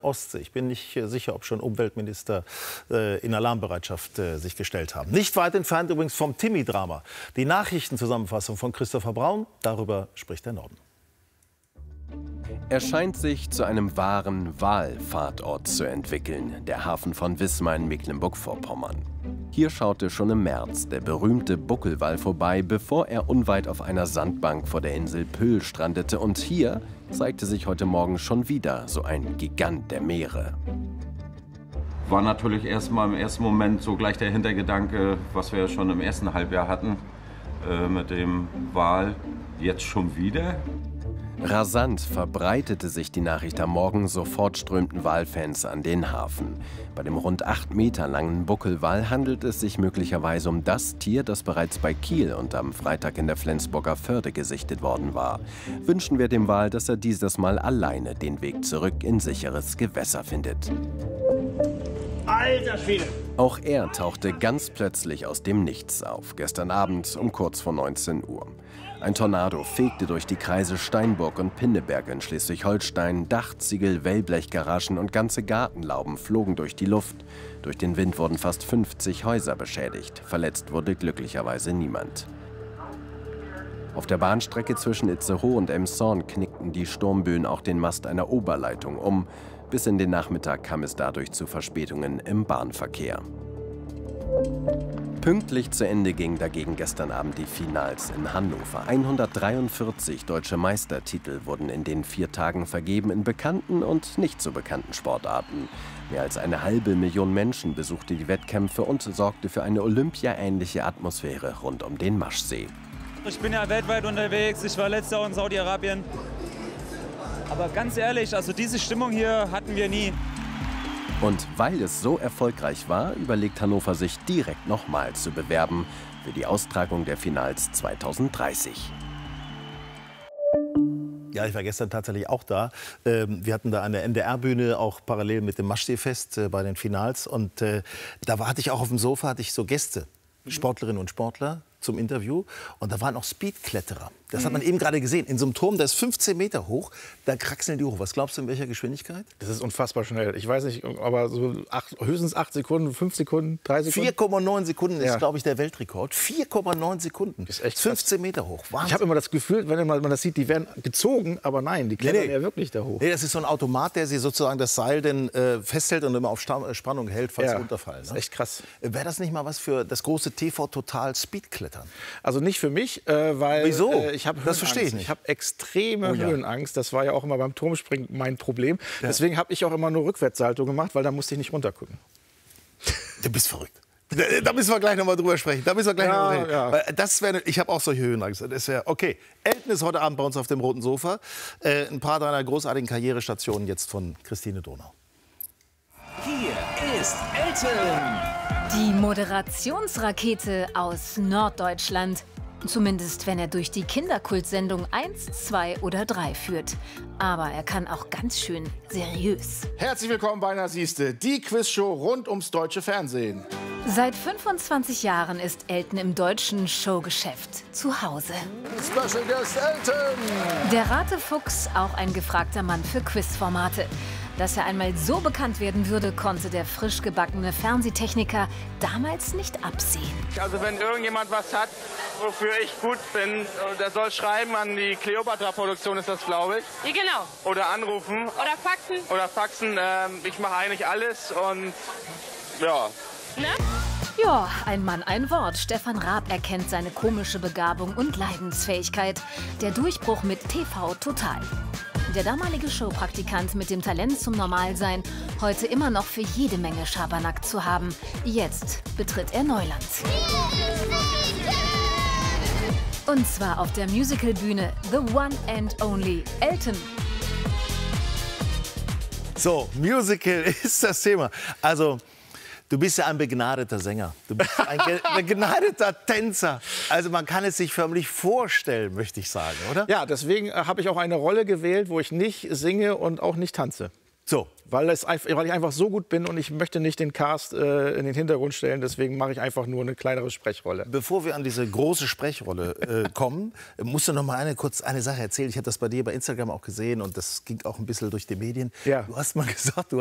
Ostsee. Ich bin nicht sicher, ob schon Umweltminister in Alarmbereitschaft sich gestellt haben. Nicht weit entfernt übrigens vom Timmy-Drama. Die Nachrichtenzusammenfassung von Christopher Braun, darüber spricht der Norden. Er scheint sich zu einem wahren Wallfahrtort zu entwickeln, der Hafen von Wismar in Mecklenburg-Vorpommern. Hier schaute schon im März der berühmte Buckelwal vorbei, bevor er unweit auf einer Sandbank vor der Insel Pöhl strandete. Und hier zeigte sich heute Morgen schon wieder so ein Gigant der Meere. War natürlich erstmal im ersten Moment so gleich der Hintergedanke, was wir schon im ersten Halbjahr hatten, mit dem Wal. Jetzt schon wieder? Rasant verbreitete sich die Nachricht am Morgen, sofort strömten Walfans an den Hafen. Bei dem rund 8 Meter langen Buckelwal handelt es sich möglicherweise um das Tier, das bereits bei Kiel und am Freitag in der Flensburger Förde gesichtet worden war. Wünschen wir dem Wal, dass er dieses Mal alleine den Weg zurück in sicheres Gewässer findet. Alter Schwede! Auch er tauchte ganz plötzlich aus dem Nichts auf, gestern Abend um kurz vor 19 Uhr. Ein Tornado fegte durch die Kreise Steinburg und Pinneberg in Schleswig-Holstein. Dachziegel, Wellblechgaragen und ganze Gartenlauben flogen durch die Luft. Durch den Wind wurden fast 50 Häuser beschädigt. Verletzt wurde glücklicherweise niemand. Auf der Bahnstrecke zwischen Itzehoe und Elmshorn knickten die Sturmböen auch den Mast einer Oberleitung um. Bis in den Nachmittag kam es dadurch zu Verspätungen im Bahnverkehr. Pünktlich zu Ende gingen dagegen gestern Abend die Finals in Hannover. 143 deutsche Meistertitel wurden in den 4 Tagen vergeben in bekannten und nicht so bekannten Sportarten. Mehr als 500.000 Menschen besuchte die Wettkämpfe und sorgte für eine olympiaähnliche Atmosphäre rund um den Maschsee. Ich bin ja weltweit unterwegs, ich war letztes Jahr in Saudi-Arabien. Aber ganz ehrlich, also diese Stimmung hier hatten wir nie. Und weil es so erfolgreich war, überlegt Hannover sich direkt nochmal zu bewerben für die Austragung der Finals 2030. Ja, ich war gestern tatsächlich auch da. Wir hatten da eine NDR-Bühne, auch parallel mit dem Maschseefest bei den Finals. Und da hatte ich auch auf dem Sofa so Gäste, Sportlerinnen und Sportler zum Interview. Und da waren auch Speedkletterer. Das hat man eben gerade gesehen. In so einem Turm, der ist 15 Meter hoch, da kraxeln die hoch. Was glaubst du, in welcher Geschwindigkeit? Das ist unfassbar schnell. Ich weiß nicht, aber so höchstens 8 Sekunden, 5 Sekunden, 3 Sekunden. 4,9 Sekunden ist, glaube ich, der Weltrekord. 4,9 Sekunden. Das ist echt 15 Meter hoch. Wahnsinn. Ich habe immer das Gefühl, wenn man das sieht, die werden gezogen, aber nein, die klettern ja wirklich da hoch. Nee, das ist so ein Automat, der sie sozusagen das Seil dann festhält und immer auf Spannung hält, falls sie runterfallen. Ne? Das ist echt krass. Wäre das nicht mal was für das große TV Total Speedklettern? Also nicht für mich, weil Wieso? Ich habe das verstehe ich nicht. Ich habe extreme Höhenangst. Das war ja auch immer beim Turmspringen mein Problem. Ja. Deswegen habe ich auch immer nur Rückwärtssalto gemacht, weil da musste ich nicht runtergucken. Du bist verrückt. Da müssen wir gleich noch mal drüber sprechen. Da müssen wir gleich noch mal reden. Ja. Das ich habe auch solche Höhenangst. Das okay. Elton ist heute Abend bei uns auf dem roten Sofa. Ein paar deiner großartigen Karrierestationen jetzt von Christine Donau. Hier ist Elton. Die Moderationsrakete aus Norddeutschland. Zumindest, wenn er durch die Kinderkultsendung 1, 2 oder 3 führt. Aber er kann auch ganz schön seriös. Herzlich willkommen bei Na siehste, die Quizshow rund ums deutsche Fernsehen. Seit 25 Jahren ist Elton im deutschen Showgeschäft zu Hause. Special Guest Elton. Der Ratefuchs, auch ein gefragter Mann für Quizformate. Dass er einmal so bekannt werden würde, konnte der frisch gebackene Fernsehtechniker damals nicht absehen. Also wenn irgendjemand was hat, wofür ich gut bin, der soll schreiben an die Kleopatra-Produktion, ist das, glaube ich. Ja, genau. Oder anrufen. Oder faxen. Oder faxen. Ich mache eigentlich alles und ja. Ne? Ja, ein Mann, ein Wort. Stefan Raab erkennt seine komische Begabung und Leidensfähigkeit. Der Durchbruch mit TV Total. Der damalige Showpraktikant mit dem Talent zum Normalsein, heute immer noch für jede Menge Schabernack zu haben. Jetzt betritt er Neuland. Und zwar auf der Musicalbühne The One and Only Elton. So, Musical ist das Thema. Also, du bist ja ein begnadeter Sänger. Du bist ein begnadeter Tänzer. Also man kann es sich förmlich vorstellen, möchte ich sagen, oder? Ja, deswegen habe ich auch eine Rolle gewählt, wo ich nicht singe und auch nicht tanze. So. Weil ich einfach so gut bin und ich möchte nicht den Cast in den Hintergrund stellen. Deswegen mache ich einfach nur eine kleinere Sprechrolle. Bevor wir an diese große Sprechrolle kommen, musst du noch mal kurz eine Sache erzählen. Ich habe das bei dir bei Instagram auch gesehen und das ging auch ein bisschen durch die Medien. Ja. Du hast mal gesagt,